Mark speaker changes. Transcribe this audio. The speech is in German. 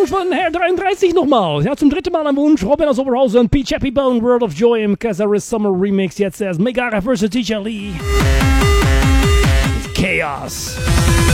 Speaker 1: Wunsch von Herr 33 nochmal. Ja, zum dritten Mal ein Wunsch. Robin aus Oberhausen, Peach Happy Bone, World of Joy im Cazares Summer Remix. Jetzt erst Megara vs. Teacher Lee. Chaos.